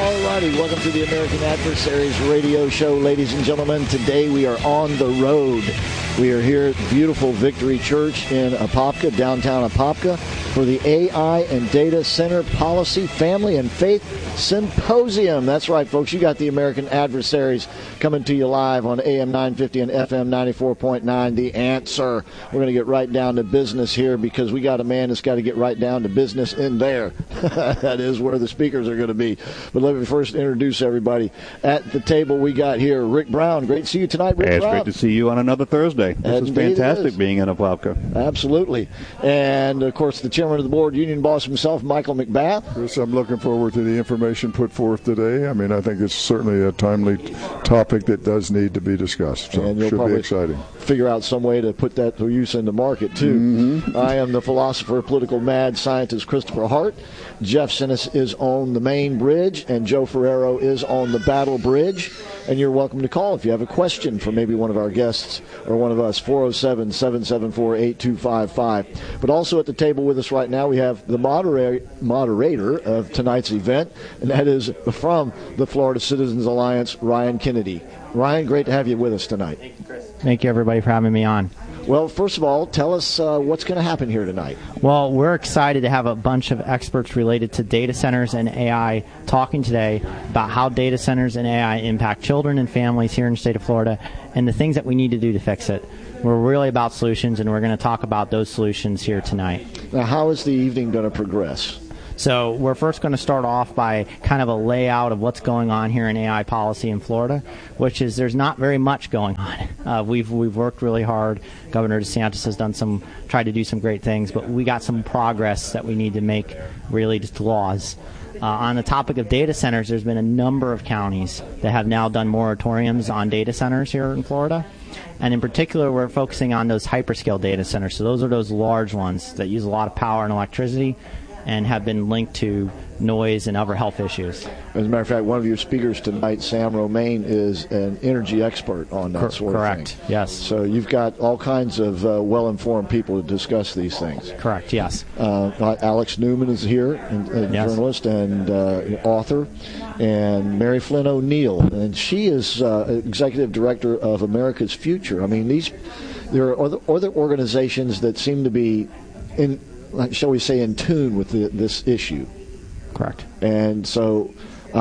All righty, welcome to the American Adversaries radio show, ladies and gentlemen. Today we are on the road. We are here at beautiful Victory Church in Apopka, downtown Apopka, for the AI and Data Center Policy, Family, and Faith Symposium. That's right, folks. You got the American Adversaries coming to you live on AM 950 and FM 94.9, The Answer. We're going to get right down to business here because we got a man that's got to get right down to business in there. That is where the speakers are going to be. But let me first introduce everybody. At the table we got here Rick Brown. Great to see you tonight, Rick Brown. It's great to see you on another Thursday. This is fantastic being in Apopka. Absolutely. And, of course, the chairman of the board, union boss himself, Michael McBath. Chris, I'm looking forward to the information put forth today. I mean, I think it's certainly a timely topic that does need to be discussed. So and it should be exciting. Figure out some way to put that to use in the market, too. Mm-hmm. I am the philosopher, political mad scientist Christopher Hart. Jeff Sinis is on the main bridge, and Joe Ferrero is on the battle bridge. And you're welcome to call if you have a question for maybe one of our guests or one of us, 407-774-8255. But also at the table with us right now, we have the moderator of tonight's event, and that is from the Florida Citizens Alliance, Ryan Kennedy. Ryan, great to have you with us tonight. Thank you, Chris. Thank you, everybody, for having me on. Well, first of all, tell us what's going to happen here tonight. Well, we're excited to have a bunch of experts related to data centers and AI talking today about how data centers and AI impact children and families here in the state of Florida and the things that we need to do to fix it. We're really about solutions, and we're going to talk about those solutions here tonight. Now, how is the evening going to progress? So we're first going to start off by kind of a layout of what's going on here in AI policy in Florida, which is there's not very much going on. We've worked really hard. Governor DeSantis has tried to do some great things, but we got some progress that we need to make related to laws. On the topic of data centers, there's been a number of counties that have now done moratoriums on data centers here in Florida. And in particular, we're focusing on those hyperscale data centers. So those are those large ones that use a lot of power and electricity and have been linked to noise and other health issues. As a matter of fact, one of your speakers tonight, Sam Romaine, is an energy expert on that sort of thing. Correct, yes. So you've got all kinds of well-informed people to discuss these things. Correct, yes. Alex Newman is here, a journalist and author, and Mary Flynn O'Neill, and she is executive director of America's Future. I mean, there are other organizations that seem to be shall we say, in tune with this issue. Correct. And so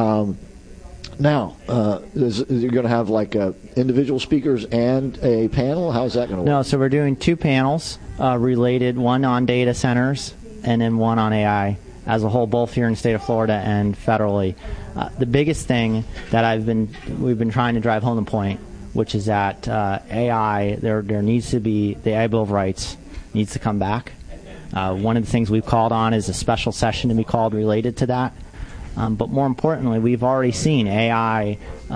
now, you're going to have like individual speakers and a panel? How's that going to work? No, so we're doing two panels related, one on data centers and then one on AI as a whole, both here in the state of Florida and federally. The biggest thing that we've been trying to drive home the point, which is that AI, there needs to be, the AI Bill of Rights needs to come back. One of the things we've called on is a special session to be called related to that. But more importantly, we've already seen AI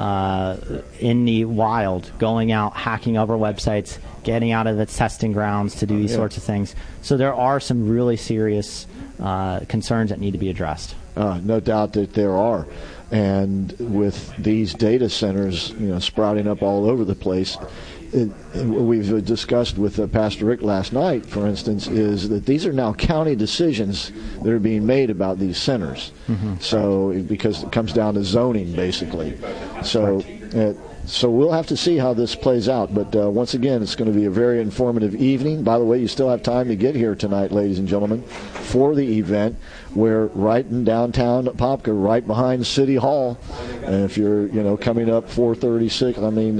in the wild, going out, hacking other websites, getting out of its testing grounds to do these sorts of things. So there are some really serious concerns that need to be addressed. No doubt that there are. And with these data centers, sprouting up all over the place, we've discussed with Pastor Rick last night, for instance, is that these are now county decisions that are being made about these centers. Mm-hmm. So, because it comes down to zoning, basically. So, so we'll have to see how this plays out. But once again, it's going to be a very informative evening. By the way, you still have time to get here tonight, ladies and gentlemen, for the event. We're right in downtown Apopka, right behind City Hall. And if you're, coming up 436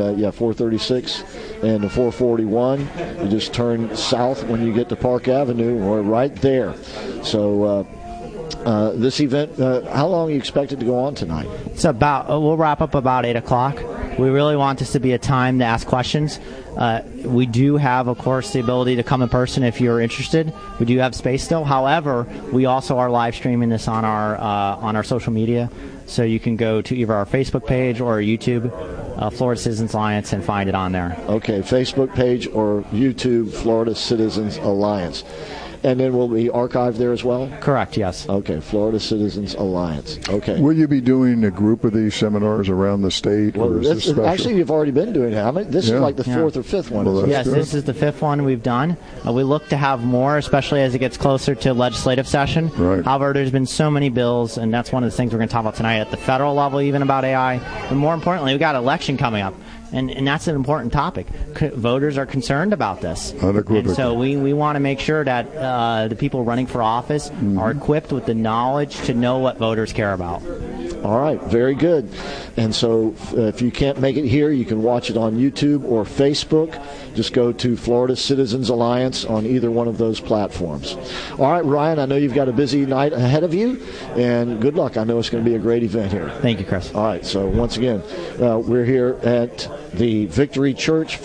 and the 441, you just turn south when you get to Park Avenue. We're right there. So this event, how long are you expected to go on tonight? It's we'll wrap up about 8 o'clock. We really want this to be a time to ask questions. We do have, of course, the ability to come in person if you're interested. We do have space still. However, we also are live streaming this on our social media, so you can go to either our Facebook page or our YouTube, Florida Citizens Alliance, and find it on there. Okay, Facebook page or YouTube, Florida Citizens Alliance. And then will be archived there as well? Correct, yes. Okay, Florida Citizens Alliance. Okay. Will you be doing a group of these seminars around the state? Well, or is this special? actually, you've already been doing it. This is like the fourth or fifth one. Well, yes, good. this is the fifth one we've done. We look to have more, especially as it gets closer to legislative session. Right. However, there's been so many bills, and that's one of the things we're going to talk about tonight at the federal level, even about AI. But more importantly, we've got an election coming up. And that's an important topic. Voters are concerned about this. And so we want to make sure that the people running for office are equipped with the knowledge to know what voters care about. All right, very good. And so if you can't make it here, you can watch it on YouTube or Facebook. Just go to Florida Citizens Alliance on either one of those platforms. All right, Ryan, I know you've got a busy night ahead of you, and good luck. I know it's going to be a great event here. Thank you, Chris. All right, so once again, we're here at the Victory Church,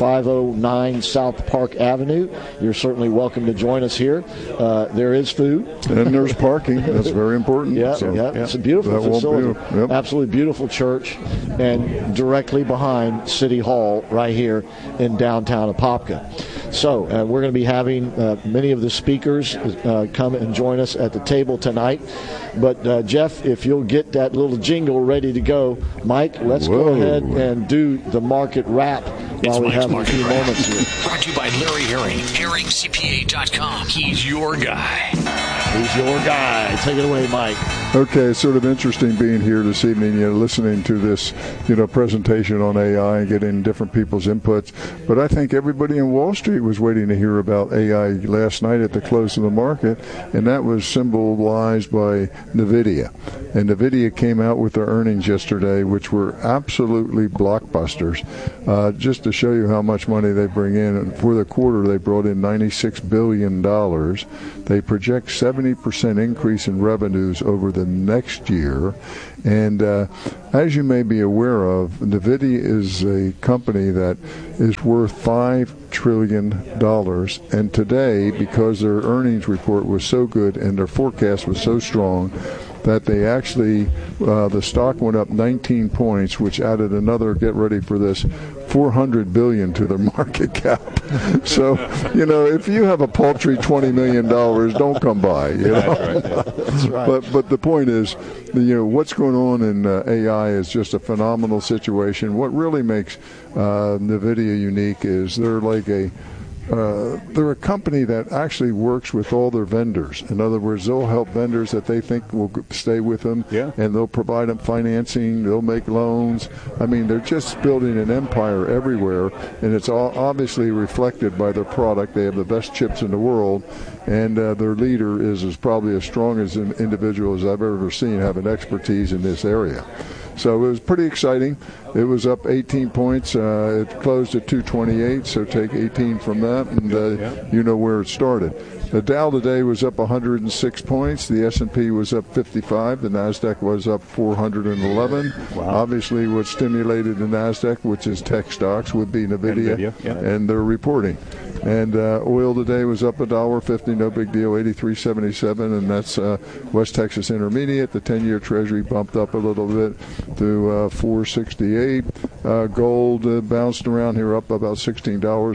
509 South Park Avenue. You're certainly welcome to join us here. There is food. And there's parking. That's very important. Yeah. It's a beautiful facility. Absolutely beautiful church, and directly behind City Hall right here in downtown Apopka. So we're going to be having many of the speakers come and join us at the table tonight. But, Jeff, if you'll get that little jingle ready to go. Mike, let's go ahead and do the market wrap while we have a few moments here. Brought to you by Larry Herring, HerringCPA.com. He's your guy. He's your guy. Take it away, Mike. Okay, it's sort of interesting being here this evening, listening to this, presentation on AI and getting different people's inputs. But I think everybody in Wall Street was waiting to hear about AI last night at the close of the market, and that was symbolized by NVIDIA. And NVIDIA came out with their earnings yesterday, which were absolutely blockbusters. Just to show you how much money they bring in, for the quarter they brought in $96 billion. They project 70% increase in revenues over the next year. And as you may be aware of, NVIDIA is a company that is worth $5 trillion. And today, because their earnings report was so good and their forecast was so strong, that they actually, the stock went up 19 points, which added another, get ready for this, $400 billion to their market cap. So, if you have a paltry $20 million, don't come by, That's right. But the point is, what's going on in AI is just a phenomenal situation. What really makes NVIDIA unique is they're a company that actually works with all their vendors. In other words, they'll help vendors that they think will stay with them, and they'll provide them financing, they'll make loans. I mean, they're just building an empire everywhere, and it's all obviously reflected by their product. They have the best chips in the world, and their leader is probably as strong as an individual as I've ever seen having expertise in this area. So it was pretty exciting. It was up 18 points. It closed at 228, so take 18 from that, and you know where it started. The Dow today was up 106 points. The S&P was up 55. The NASDAQ was up 411. Wow. Obviously, what stimulated the NASDAQ, which is tech stocks, would be NVIDIA. And they're reporting. And oil today was up $1.50, no big deal, 83.77, and that's West Texas Intermediate. The 10-year Treasury bumped up a little bit to 4.68. Gold bounced around here up about $16,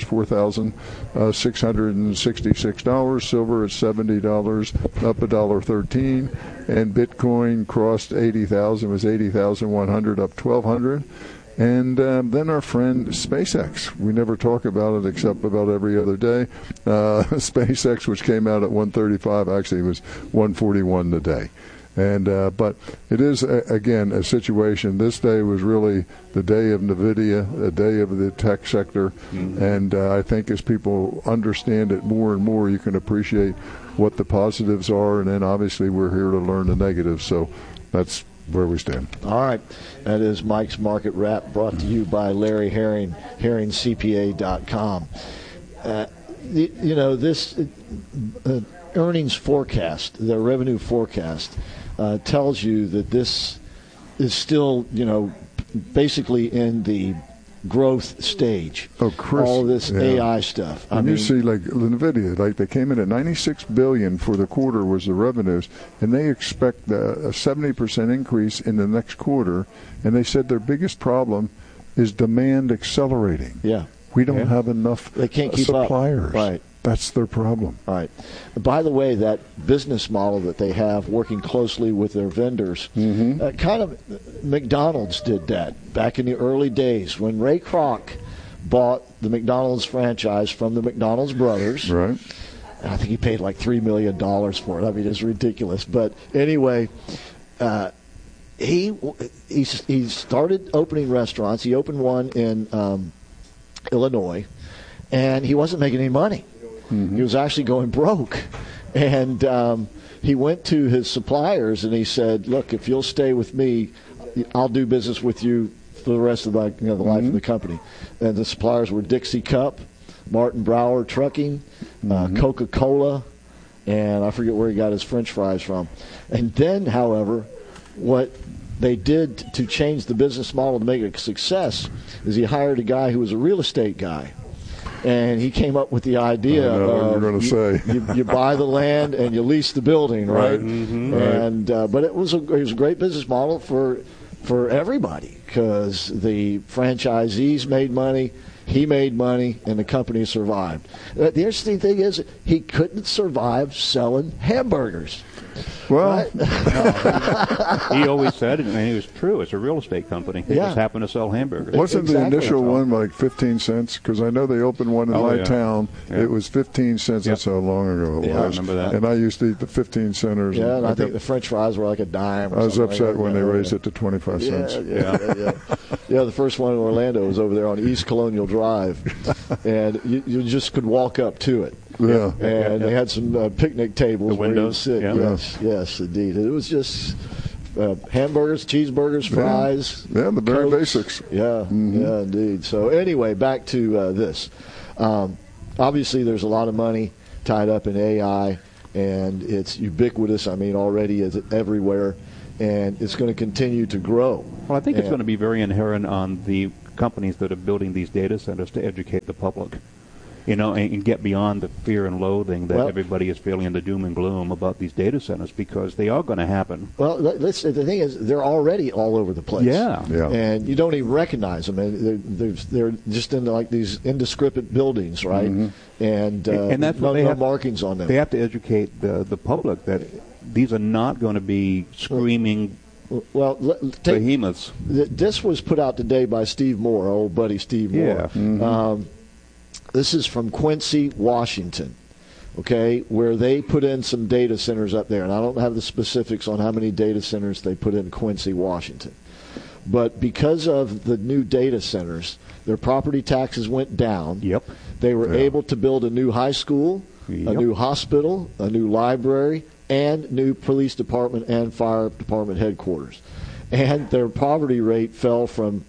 $4,666. Silver at $70, up $1.13, and Bitcoin crossed 80,000. Was 80,100, up 1,200. And then our friend SpaceX. We never talk about it except about every other day. SpaceX, which came out at 135, actually was 141 today. And but it is, again, a situation. This day was really the day of NVIDIA, a day of the tech sector. And I think as people understand it more and more, you can appreciate what the positives are. And then obviously we're here to learn the negatives. So that's where we stand. All right. That is Mike's Market Wrap, brought to you by Larry Herring, HerringCPA.com. This earnings forecast, the revenue forecast, tells you that this is still, basically in the growth stage. Oh, Chris, all this AI stuff. You see, like NVIDIA, like they came in at $96 billion for the quarter was the revenues, and they expect a 70% increase in the next quarter. And they said their biggest problem is demand accelerating. Yeah. We don't have enough they can't keep suppliers. Up. Right. That's their problem. All right. By the way, that business model that they have, working closely with their vendors, kind of McDonald's did that back in the early days when Ray Kroc bought the McDonald's franchise from the McDonald's brothers. Right. And I think he paid like $3 million for it. I mean, it's ridiculous. But anyway, he started opening restaurants. He opened one in Illinois, and he wasn't making any money. He was actually going broke. And he went to his suppliers and he said, look, if you'll stay with me, I'll do business with you for the rest of the life of the company. And the suppliers were Dixie Cup, Martin Brower Trucking, Coca-Cola, and I forget where he got his French fries from. And then, however, what they did to change the business model to make it a success is he hired a guy who was a real estate guy. And he came up with the idea of you buy the land and you lease the building, right? And but it was a great business model for everybody because the franchisees made money, he made money, and the company survived. The interesting thing is he couldn't survive selling hamburgers. Well, he always said it, and it was true. It's a real estate company. They just happen to sell hamburgers. Wasn't the initial one like 15 cents? Because I know they opened one in my town. Yeah. It was 15 cents. That's how long ago it was. I remember that. And I used to eat the 15 centers. Yeah, and I think the French fries were like a dime. I was upset when they raised it to 25 cents. Yeah, the first one in Orlando was over there on East Colonial Drive, and you just could walk up to it. Yeah. And they had some picnic tables. The windows. Where you sit. Yes, indeed. It was just hamburgers, cheeseburgers, fries. Yeah, the very basics. Yeah, yeah, indeed. So anyway, back to this. Obviously, there's a lot of money tied up in AI, and it's ubiquitous. I mean, already it's everywhere, and it's going to continue to grow. Well, I think it's going to be very inherent on the companies that are building these data centers to educate the public. And get beyond the fear and loathing that everybody is feeling, the doom and gloom about these data centers, because they are going to happen. Well, the thing is, they're already all over the place. Yeah. And you don't even recognize them. And they're just in like these indescript buildings, right? And that's no markings on them. They have to educate the public that these are not going to be screaming behemoths. This was put out today by Steve Moore, old buddy Steve Moore. Yeah. This is from Quincy, Washington, okay, where they put in some data centers up there. And I don't have the specifics on how many data centers they put in Quincy, Washington. But because of the new data centers, their property taxes went down. Yep. They were able to build a new high school, a new hospital, a new library, and new police department and fire department headquarters. And their poverty rate fell from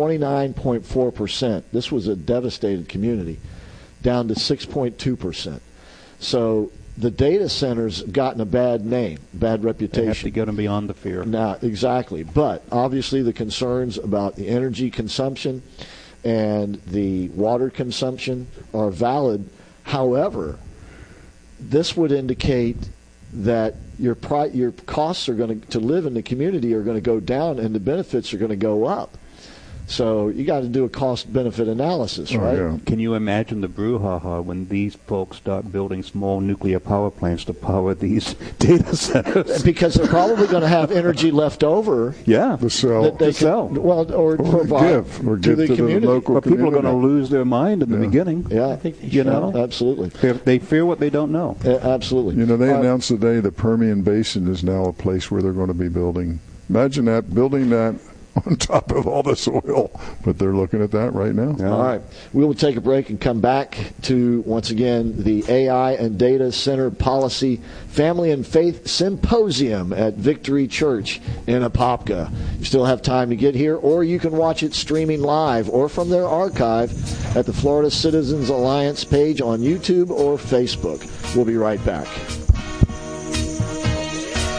29.4%. This was a devastated community, down to 6.2%. So the data centers have gotten a bad name, bad reputation. They have to get them beyond the fear. Now, exactly. But obviously the concerns about the energy consumption and the water consumption are valid. However, this would indicate that your costs are going to live in the community are going to go down and the benefits are going to go up. So you got to do a cost-benefit analysis, right? Yeah. Can you imagine the brouhaha when these folks start building small nuclear power plants to power these data centers? Because they're probably going to have energy left over. Yeah, to sell. That they sell. Well, or provide give to the community. local but people are going to lose their mind in the beginning. Yeah, I think they should. Absolutely. They fear what they don't know. Absolutely. They announced today the Permian Basin is now a place where they're going to be building. Imagine that, building that on top of all this oil, but they're looking at that right now. Yeah. All right. We will take a break and come back to, once again, the AI and Data Center Policy Family and Faith Symposium at Victory Church in Apopka. You still have time to get here, or you can watch it streaming live or from their archive at the Florida Citizens Alliance page on YouTube or Facebook. We'll be right back.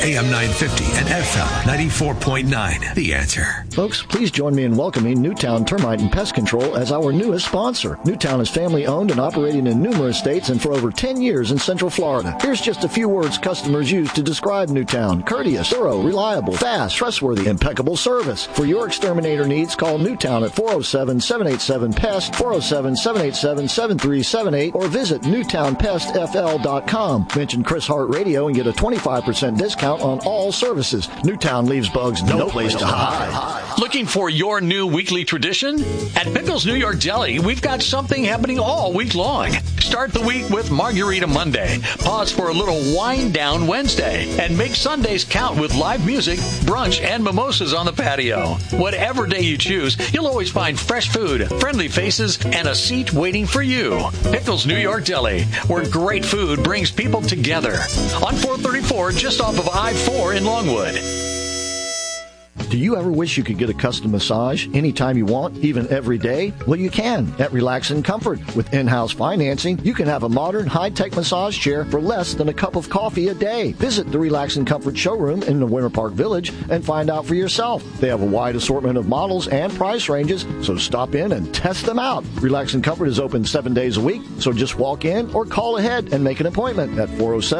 AM 950 and FM 94.9. The Answer. Folks, please join me in welcoming Newtown Termite and Pest Control as our newest sponsor. Newtown is family-owned and operating in numerous states and for over 10 years in Central Florida. Here's just a few words customers use to describe Newtown. Courteous, thorough, reliable, fast, trustworthy, impeccable service. For your exterminator needs, call Newtown at 407-787-PEST, 407-787-7378, or visit NewtownPestFL.com. Mention Chris Hart Radio and get a 25% discount on all services. Newtown leaves bugs no place to hide. Looking for your new weekly tradition? At Pickles New York Deli, we've got something happening all week long. Start the week with Margarita Monday, pause for a little wind down Wednesday, and make Sundays count with live music, brunch, and mimosas on the patio. Whatever day you choose, you'll always find fresh food, friendly faces, and a seat waiting for you. Pickles New York Deli, where great food brings people together. On 434, just off of I-4 in Longwood. Do you ever wish you could get a custom massage anytime you want, even every day? Well, you can at Relax and Comfort. With in-house financing, you can have a modern, high-tech massage chair for less than a cup of coffee a day. Visit the Relax and Comfort showroom in the Winter Park Village and find out for yourself. They have a wide assortment of models and price ranges, so stop in and test them out. Relax and Comfort is open 7 days a week, so just walk in or call ahead and make an appointment at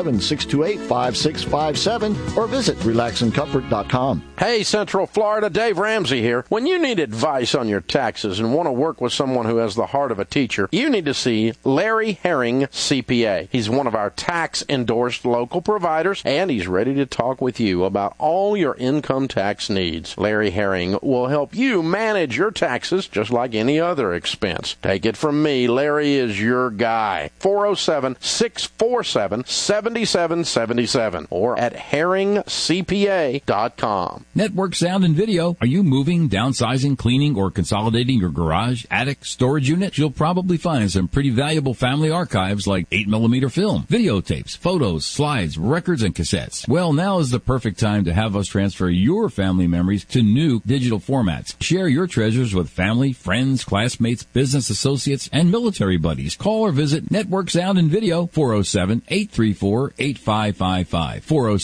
407-628-5657 or visit relaxandcomfort.com. Hey, Central Florida, Dave Ramsey here. When you need advice on your taxes and want to work with someone who has the heart of a teacher, you need to see Larry Herring, CPA. He's one of our tax-endorsed local providers, and he's ready to talk with you about all your income tax needs. Larry Herring will help you manage your taxes just like any other expense. Take it from me, Larry is your guy. 407-647-7777 or at herringcpa.com. Network Sound and Video. Are you moving, downsizing, cleaning, or consolidating your garage, attic, storage unit? You'll probably find some pretty valuable family archives like 8mm film, videotapes, photos, slides, records, and cassettes. Well, now is the perfect time to have us transfer your family memories to new digital formats. Share your treasures with family, friends, classmates, business associates, and military buddies. Call or visit Network Sound and Video, 407-834-8555,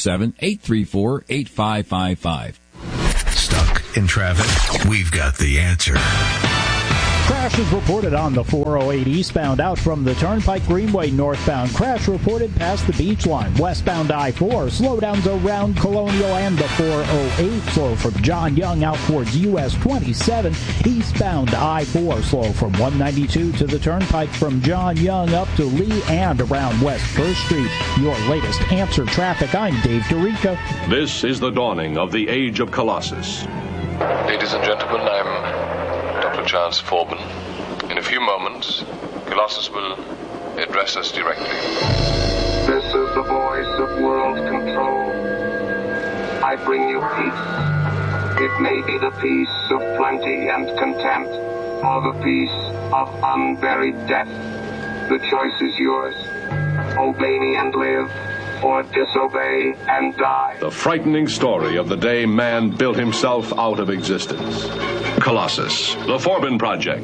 407-834-8555. Stuck in traffic? We've got the answer. Crash is reported on the 408 eastbound out from the Turnpike Greenway northbound. Crash reported past the beach line. Westbound I-4. Slowdowns around Colonial and the 408. Slow from John Young out towards US 27. Eastbound I-4. Slow from 192 to the Turnpike from John Young up to Lee and around West 1st Street. Your latest Answer Traffic. I'm Dave DeRico. This is the dawning of the age of Colossus. Ladies and gentlemen, I'm Dr. Charles Forbin. In a few moments, Colossus will address us directly. This is the voice of world control. I bring you peace. It may be the peace of plenty and content, or the peace of unburied death. The choice is yours. Obey me and live, or disobey and die. The frightening story of the day man built himself out of existence. Colossus, the Forbin Project.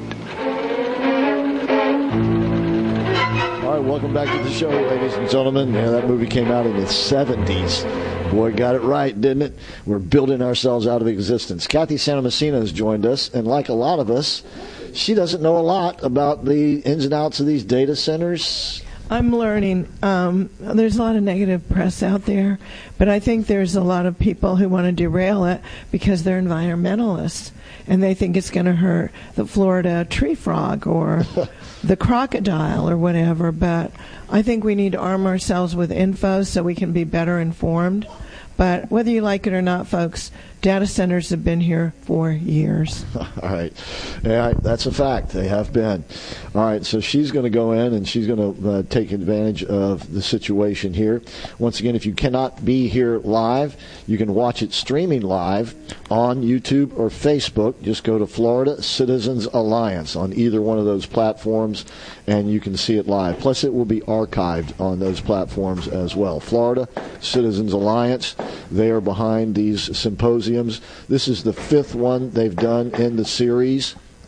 All right, welcome back to the show, ladies and gentlemen. Yeah, that movie came out in the 70s. Boy, got it right, didn't it? We're building ourselves out of existence. Kathy Santa Messina has joined us, and like a lot of us, she doesn't know a lot about the ins and outs of these data centers. I'm learning. There's a lot of negative press out there, but I think there's a lot of people who want to derail it because they're environmentalists, and they think it's going to hurt the Florida tree frog or the crocodile or whatever. But I think we need to arm ourselves with info so we can be better informed. But whether you like it or not, folks, data centers have been here for years. All right. Yeah, that's a fact. They have been. All right, so she's going to go in and she's going to take advantage of the situation here. Once again, if you cannot be here live, you can watch it streaming live on YouTube or Facebook. Just go to Florida Citizens Alliance on either one of those platforms, and you can see it live. Plus, it will be archived on those platforms as well. Florida Citizens Alliance, they are behind these symposiums. This is the 5th one they've done in the series.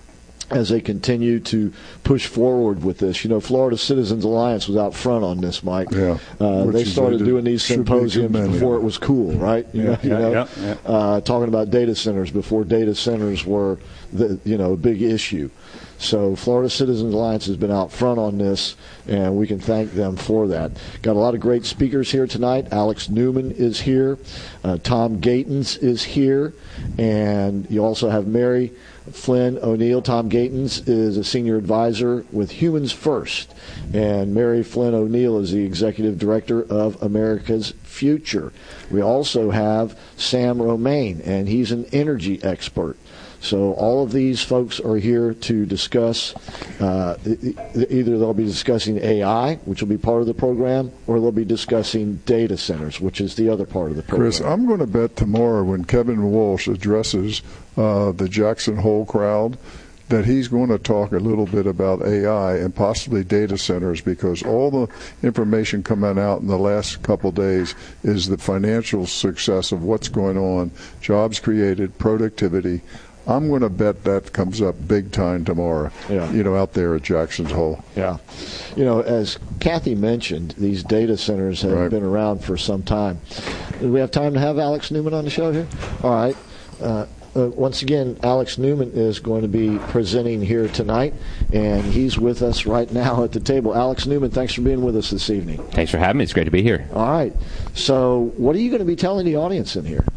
as they continue to push forward with this. You know, Florida Citizens Alliance was out front on this, Mike. Yeah. They started doing these symposiums before it was cool, right? Talking about data centers before data centers were a big issue. So Florida Citizens Alliance has been out front on this, and we can thank them for that. Got a lot of great speakers here tonight. Alex Newman is here. Tom Gatens is here. And you also have Mary Flynn O'Neill. Tom Gatens is a senior advisor with Humans First. And Mary Flynn O'Neill is the executive director of America's Future. We also have Sam Romaine, and he's an energy expert. So all of these folks are here to discuss, either they'll be discussing AI, which will be part of the program, or they'll be discussing data centers, which is the other part of the program. Chris, I'm going to bet tomorrow when Kevin Walsh addresses the Jackson Hole crowd that he's going to talk a little bit about AI and possibly data centers, because all the information coming out in the last couple of days is the financial success of what's going on, jobs created, productivity. I'm going to bet that comes up big time tomorrow, out there at Jackson's Hole. Yeah. As Kathy mentioned, these data centers have been around for some time. Do we have time to have Alex Newman on the show here? All right. Once again, Alex Newman is going to be presenting here tonight, and he's with us right now at the table. Alex Newman, thanks for being with us this evening. Thanks for having me. It's great to be here. All right. So what are you going to be telling the audience in here?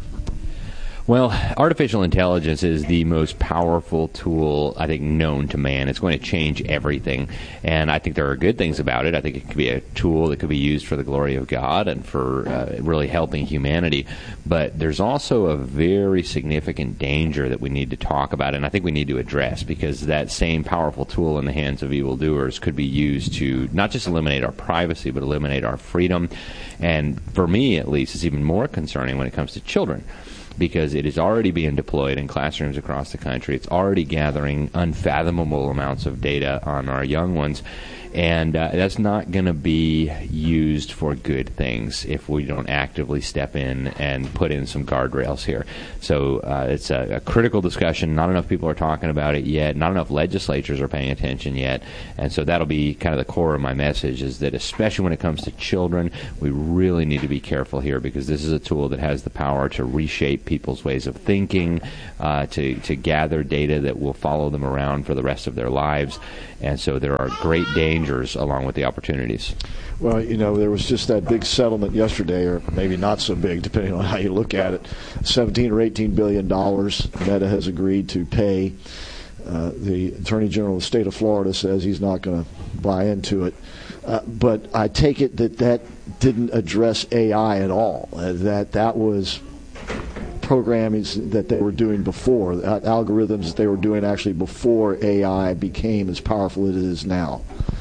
Well, artificial intelligence is the most powerful tool, I think, known to man. It's going to change everything, and I think there are good things about it. I think it could be a tool that could be used for the glory of God and for really helping humanity. But there's also a very significant danger that we need to talk about, and I think we need to address, because that same powerful tool in the hands of evildoers could be used to not just eliminate our privacy, but eliminate our freedom. And for me, at least, it's even more concerning when it comes to children, because it is already being deployed in classrooms across the country. It's already gathering unfathomable amounts of data on our young ones. And that's not going to be used for good things if we don't actively step in and put in some guardrails here. So it's a critical discussion. Not enough people are talking about it yet. Not enough legislatures are paying attention yet. And so that'll be kind of the core of my message, is that especially when it comes to children, we really need to be careful here, because this is a tool that has the power to reshape people's ways of thinking, to gather data that will follow them around for the rest of their lives. And so there are great dangers along with the opportunities. Well, there was just that big settlement yesterday, or maybe not so big, depending on how you look at it. $17 or $18 billion Meta has agreed to pay. The Attorney General of the state of Florida says he's not going to buy into it. But I take it that didn't address AI at all, that was programming that they were doing before, algorithms that they were doing actually before AI became as powerful as it is now.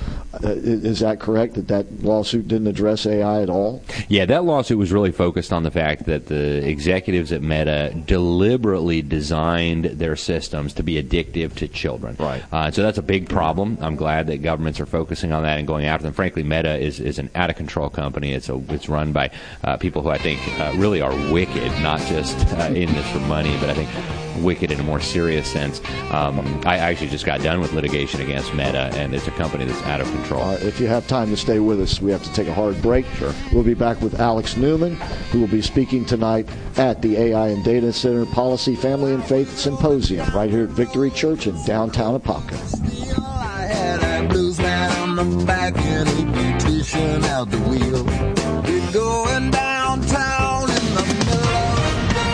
Is that correct, that lawsuit didn't address AI at all? Yeah, that lawsuit was really focused on the fact that the executives at Meta deliberately designed their systems to be addictive to children. Right. So that's a big problem. I'm glad that governments are focusing on that and going after them. Frankly, Meta is an out-of-control company. It's run by people who I think really are wicked, not just in this for money, but I think wicked in a more serious sense. I actually just got done with litigation against Meta, and it's a company that's out of control. If you have time to stay with us, we have to take a hard break. Sure. We'll be back with Alex Newman, who will be speaking tonight at the AI and Data Center Policy, Family, and Faith Symposium right here at Victory Church in downtown Apopka. I had a blues man on the back and a beautician out the wheel. We're going downtown in the middle of the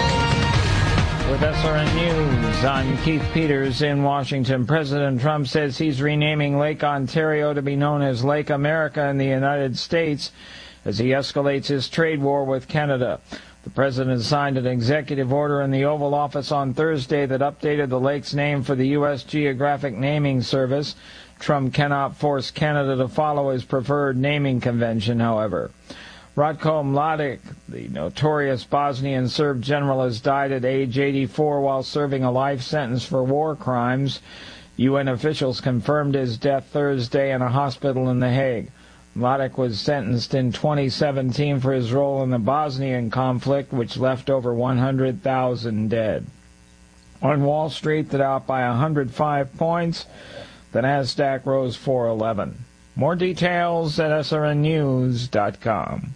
night. With SRN News, I'm Keith Peters in Washington. President Trump says he's renaming Lake Ontario to be known as Lake America in the United States as he escalates his trade war with Canada. The president signed an executive order in the Oval Office on Thursday that updated the lake's name for the U.S. Geographic Naming Service. Trump cannot force Canada to follow his preferred naming convention, however. Ratko Mladic, the notorious Bosnian Serb general, has died at age 84 while serving a life sentence for war crimes. UN officials confirmed his death Thursday in a hospital in The Hague. Mladic was sentenced in 2017 for his role in the Bosnian conflict, which left over 100,000 dead. On Wall Street, the Dow up by 105 points. The Nasdaq rose 411. More details at srnnews.com.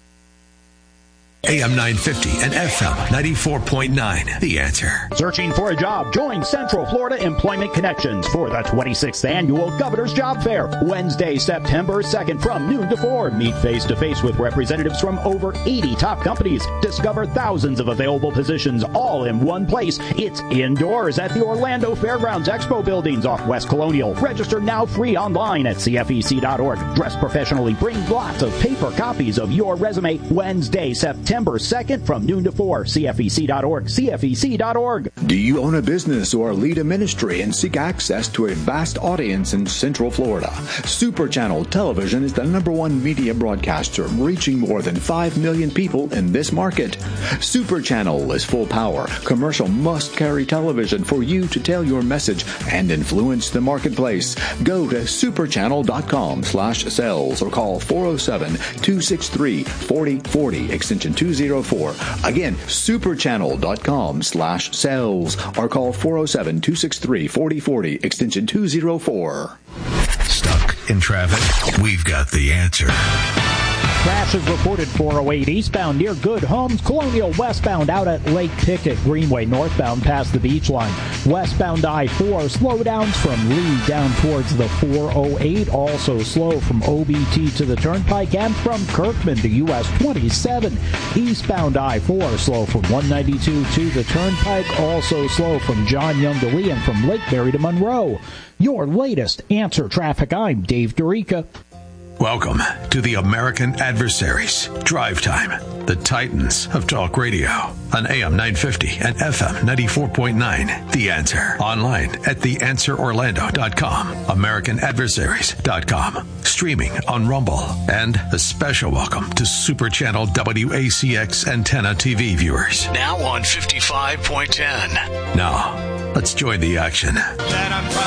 AM 950 and FM 94.9. The Answer. Searching for a job? Join Central Florida Employment Connections for the 26th Annual Governor's Job Fair. Wednesday, September 2nd from noon to 4. Meet face-to-face with representatives from over 80 top companies. Discover thousands of available positions all in one place. It's indoors at the Orlando Fairgrounds Expo Buildings off West Colonial. Register now free online at cfec.org. Dress professionally. Bring lots of paper copies of your resume. Wednesday, September 2nd from noon to 4. CFEC.org. CFEC.org. Do you own a business or lead a ministry and seek access to a vast audience in Central Florida? Super Channel Television is the #1 media broadcaster, reaching more than 5 million people in this market. Super Channel is full power, commercial must-carry television for you to tell your message and influence the marketplace. Go to superchannel.com/sales or call 407-263-4040, extension 204. Again, superchannel.com/sales or call 407-263-4040, extension 204. Stuck in traffic? We've got the answer. Crash is reported 408 eastbound near Good Homes, Colonial westbound out at Lake Pickett, Greenway northbound past the beach line. Westbound I-4, slowdowns from Lee down towards the 408, also slow from OBT to the Turnpike and from Kirkman to US 27. Eastbound I-4, slow from 192 to the Turnpike, also slow from John Young to Lee and from Lakeberry to Monroe. Your latest Answer Traffic, I'm Dave Dorica. Welcome to the American Adversaries. Drive Time, the Titans of Talk Radio on AM 950 and FM 94.9. The Answer. Online at theanswerorlando.com, AmericanAdversaries.com. Streaming on Rumble. And a special welcome to Super Channel WACX Antenna TV viewers. Now on 55.10. Now, let's join the action.